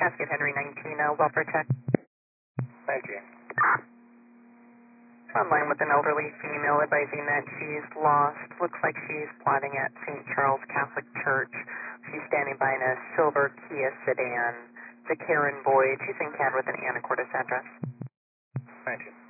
Cascade Henry 19, welfare check. 19. Online with an elderly female advising that she's lost. Looks like she's plotting at St. Charles Catholic Church. She's standing by in a silver Kia sedan. It's a Karen Boyd. She's in CAD with an Anacortes address. 19.